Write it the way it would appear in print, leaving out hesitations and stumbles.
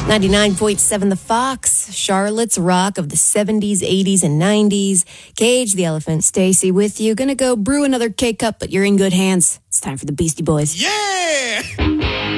99.7 The Fox, Charlotte's rock of the 70s, 80s, and 90s. Cage the Elephant, Stacy with you. Gonna go brew another K-Cup, but you're in good hands. It's time for the Beastie Boys. Yeah!